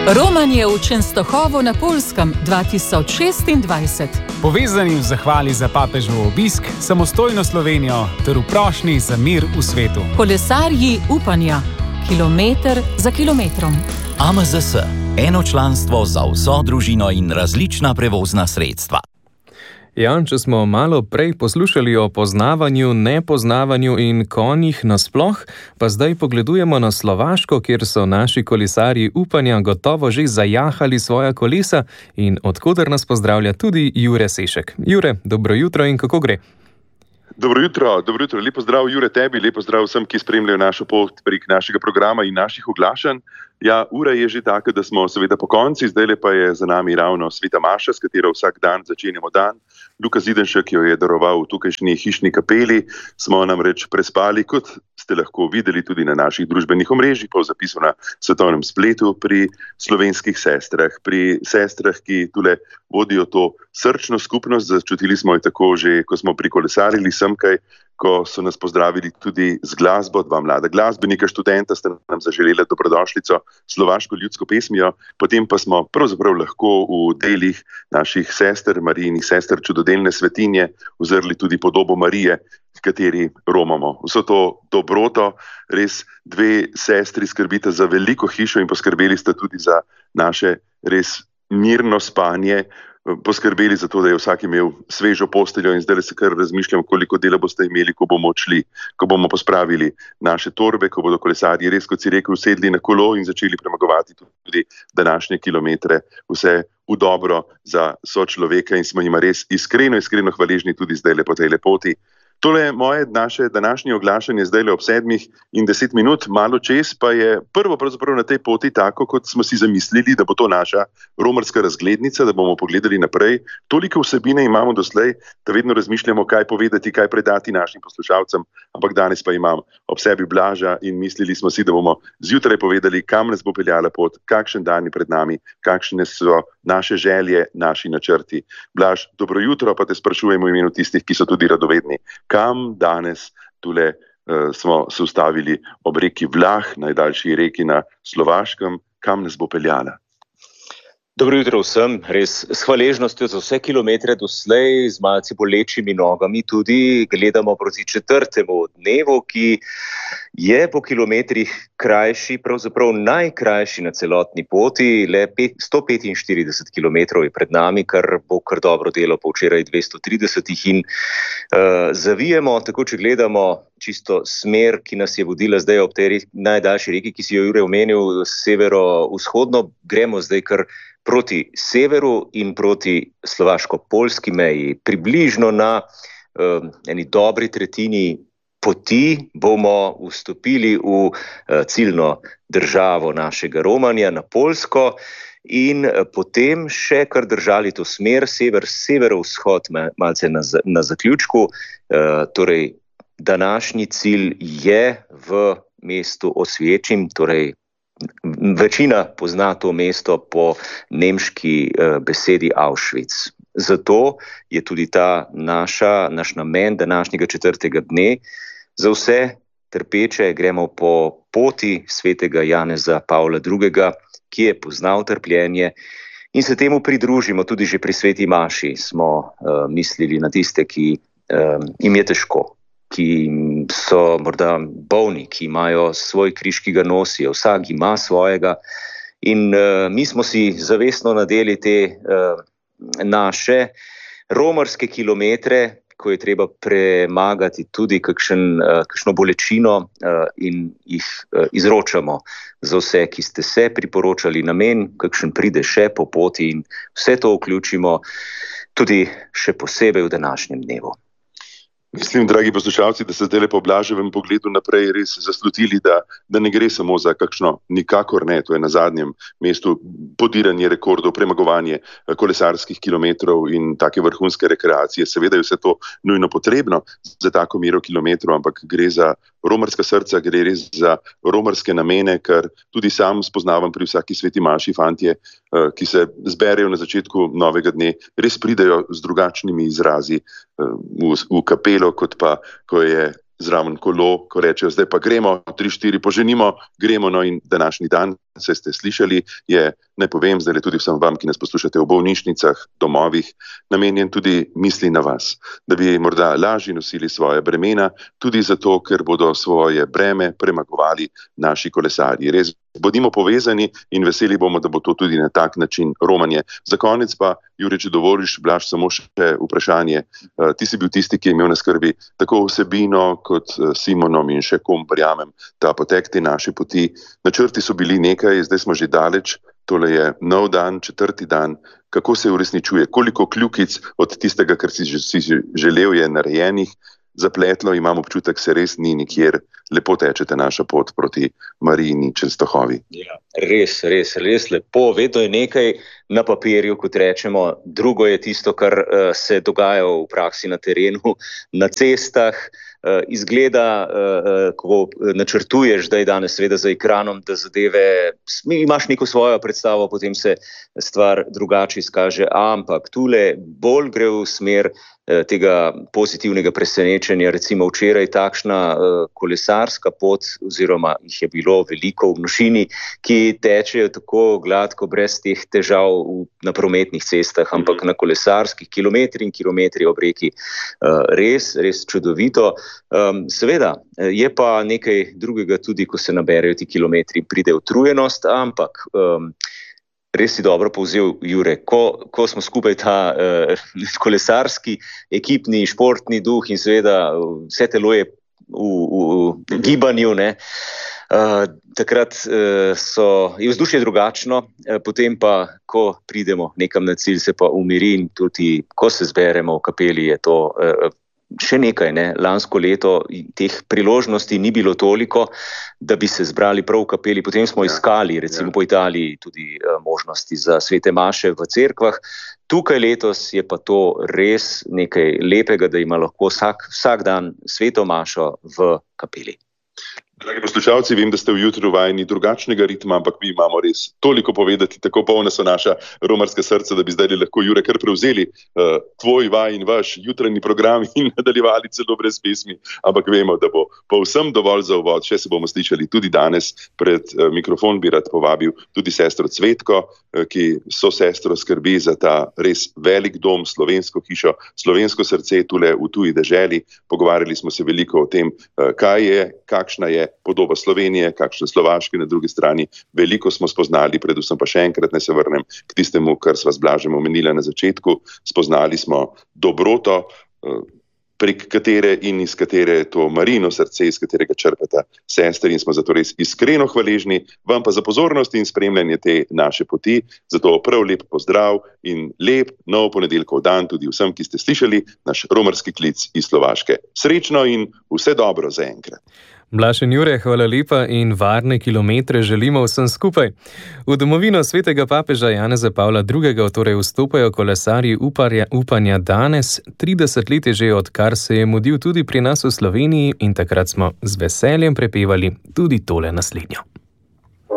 Romanje v Częstochowo na Poljskem 2026. Povezani v zahvali za papežev obisk, samostojno Slovenijo ter v prošnji za mir v svetu. Kolesarji upanja, kilometer za kilometrom. AMZS, eno članstvo za vso družino in različna prevozna sredstva. Ja, če smo malo prej poslušali o poznavanju, nepoznavanju in konjih nasploh, pa zdaj pogledujemo na Slovaško, kjer so naši kolesarji upanja gotovo že zajahali svoja kolesa in odkoder nas pozdravlja tudi Jure Sešek. Jure, dobro jutro in kako gre? Dobro jutro. Lepo zdrav Jure tebi, lepo zdrav vsem, ki spremljajo našo pot prek našega programa in naših oglašanj. Ja, ura je že taka, da smo seveda po konci, zdajle pa je za nami ravno Sveta Maša, s katero vsak dan začenjamo dan. Luka Zidenšek jo je daroval v tukajšnji hišni kapeli, smo namreč prespali, kot ste lahko videli tudi na naših družbenih omrežjih, pa v zapisu na svetovnem spletu, pri slovenskih sestrah, pri sestrah, ki tule vodijo to srčno skupnost. Začutili smo jo tako že, ko smo prikolesarili semkaj, ko so nas pozdravili tudi z glasbo, dva mlada glasbenika, študenta sta nam zaželela dobrodošlico slovaško ljudsko pesmijo, potem pa smo pravzaprav lahko v delih naših sester, Marijinih sester, čudodelne svetinje, uzrli tudi podobo Marije, v kateri romamo. Vso to dobroto, res dve sestri skrbita za veliko hišo in poskrbeli sta tudi za naše res mirno spanje, poskrbeli za to, da je vsak imel svežo posteljo in zdaj se kar razmišljam, koliko dela boste imeli, ko bomo odšli, ko bomo pospravili naše torbe, ko bodo kolesarji res, kot si rekel, sedli na kolo in začeli premagovati tudi današnje kilometre, vse v dobro za sočloveka in smo jima res iskreno hvaležni tudi zdaj po tej lepoti. Tole naše današnje oglašanje zdaj ob 7:10, malo čez, pa je prvo pravzaprav na tej poti tako, kot smo si zamislili, da bo to naša romarska razglednica, da bomo pogledali naprej. Toliko vsebine imamo doslej, da vedno razmišljamo, kaj povedati, kaj predati našim poslušalcem, ampak danes pa imam ob sebi Blaža in mislili smo si, da bomo zjutraj povedali, kam nas bo peljala pot, kakšen dan je pred nami, kakšne so naše želje, naši načrti. Blaž, dobro jutro, pa te sprašujemo v imenu tistih, ki so tudi radovedni. Kam danes tule smo se ustavili ob reki Vlah, najdaljši reki na Slovaškem, kam nas bo peljala? Dobro jutro vsem, res s hvaležnostjo za vse kilometre doslej, z malce bolečimi nogami tudi gledamo proti 4. dnevu, ki je po kilometrih krajši, pravzaprav najkrajši na celotni poti, le 145 kilometrov je pred nami, kar bo kar dobro delo po včeraj 230 in zavijemo, tako če gledamo čisto smer, ki nas je vodila zdaj ob tej najdaljši reki, ki si jo Jure omenil, severo-vzhodno, gremo zdaj kar proti severu in proti slovaško-poljski meji. Približno na eni dobri tretjini poti bomo vstopili v ciljno državo našega romanja, na Poljsko, in potem še kar držali to smer, sever-vzhod, malce na zaključku. Torej, današnji cilj je v mestu Osvečim, torej večina pozna to mesto po nemški besedi Auschwitz. Zato je tudi ta naš namen današnjega 4. dne. Za vse trpeče gremo po poti svetega Janeza Pavla II., ki je poznal trpljenje, in se temu pridružimo tudi že pri sveti Maši. Smo mislili na tiste, ki jim je težko, ki so morda bolni, ki imajo svoj križ, ki ga nosijo, vsak ima svojega. In mi smo si zavestno nadeli te naše romarske kilometre, ko je treba premagati tudi kakšno bolečino in jih izročamo za vse, ki ste se priporočali namen, kakšen pride še po poti, in vse to vključimo tudi še posebej v današnjem dnevu. Mislim, dragi poslušalci, da se zdaj po Blaževem pogledu naprej res zaslutili, da ne gre samo za kakšno, nikakor ne, to je na zadnjem mestu podiranje rekordov, premagovanje kolesarskih kilometrov in take vrhunske rekreacije. Seveda je vse to nujno potrebno za tako mero kilometrov, ampak gre za romarska srca, gre res za romarske namene, kar tudi sam spoznavam pri vsaki sveti Maši. Fantje, ki se zberejo na začetku novega dne, res pridejo z drugačnimi izrazi v kapelo, kot pa, ko je zraven kolo, ko rečejo, zdaj pa gremo, 3-4 poženimo, gremo. No, in današnji dan, se ste slišali, je naj povem zdaj tudi vsem vam, ki nas poslušate v bolnišnicah, domovih, namenjen tudi misli na vas, da bi morda lažje nosili svoje bremena, tudi zato, ker bodo svoje breme premagovali naši kolesarji. Res bodimo povezani in veseli bomo, da bo to tudi na tak način romanje. Za konec pa, Jure, če dovoliš, Blaž, samo še vprašanje. Ti si bil tisti, ki je imel na skrbi tako vsebino kot Simonom in še kom, verjamem, ta potek te naše poti. Načrti so bili nekaj, zdaj smo že daleč, tole je nov dan, 4. dan. Kako se uresničuje? Koliko kljukic od tistega, kar si želel, je narejenih? Zapletlo, imam občutek, se res ni nikjer, lepo tečete naša pot proti Marijini Čenstohovi. Ja, res lepo, vedno je nekaj na papirju, kot rečemo, drugo je tisto, kar se dogaja v praksi na terenu, na cestah. Izgleda, ko načrtuješ, da je danes seveda za ekranom, da zadeve, imaš neko svojo predstavo, potem se stvar drugače izkaže, ampak tule bolj gre v smer tega pozitivnega presenečenja. Recimo včeraj takšna kolesarska pot, oziroma jih je bilo veliko v množini, ki tečejo tako gladko, brez teh težav na prometnih cestah, ampak na kolesarskih kilometri in kilometri ob reki. Res čudovito. Seveda, je pa nekaj drugega tudi, ko se naberejo ti kilometri, pride utrujenost, ampak res si dobro povzel, Jure, ko smo skupaj ta kolesarski, ekipni, športni duh in seveda vse telo je v gibanju, ne? Takrat je vzdušje drugačno, potem pa, ko pridemo nekam na cilj, se pa umiri in tudi, ko se zberemo v kapeli, je to še nekaj, ne? Lansko leto teh priložnosti ni bilo toliko, da bi se zbrali prav v kapeli. Potem smo iskali, recimo po Italiji, tudi možnosti za svete maše v cerkvah. Tukaj letos je pa to res nekaj lepega, da ima lahko vsak dan sveto mašo v kapeli. Dragi poslušalci, vem, da ste v jutru vajeni drugačnega ritma, ampak mi imamo res toliko povedati, tako polna so naša romarska srca, da bi zdaj lahko, Jure, kar prevzeli tvoj in vaš jutranji program in nadaljevali celo brez pesmi, ampak vemo, da bo povsem dovolj za uvod. Še se bomo slišali tudi danes. Pred mikrofon bi rad povabil tudi sestro Cvetko, ki so sestro skrbi za ta res velik dom, slovensko hišo, slovensko srce tule v tuji deželi. Pogovarjali smo se veliko o tem, kakšna je podoba Slovenije, kakšne Slovaške na drugi strani. Veliko smo spoznali, predvsem pa še enkrat naj se vrnem k tistemu, kar sva z Blažem omenila na začetku. Spoznali smo dobroto, prek katere in iz katere je to Marijino srce, iz katerega črpata sestri in smo zato res iskreno hvaležni. Vam pa za pozornost in spremljanje te naše poti. Zato prav lep pozdrav in lep nov ponedeljkov dan tudi vsem, ki ste slišali naš romarski klic iz Slovaške. Srečno in vse dobro za enkrat. Blaž in Jure, hvala lepa in varne kilometre želimo vsem skupaj. V domovino svetega papeža Janeza Pavla II. Torej vstopajo kolesarji upanja danes. 30 let je že, odkar se je mudil tudi pri nas v Sloveniji in takrat smo z veseljem prepevali tudi tole naslednjo.